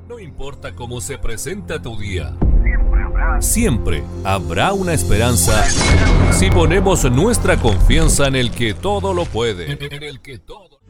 No importa cómo se presenta tu día, siempre habrá una esperanza si ponemos nuestra confianza en el que todo lo puede, en el que todo